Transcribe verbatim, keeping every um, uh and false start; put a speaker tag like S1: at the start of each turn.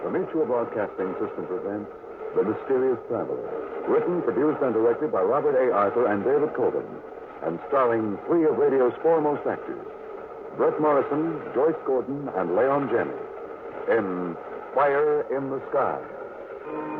S1: The Mutual Broadcasting System presents The Mysterious Traveler, written, produced, and directed by Robert A. Arthur and David Coben, and starring three of radio's foremost actors, Brett Morrison, Joyce Gordon, and Leon Jennings, in Fire in the Sky.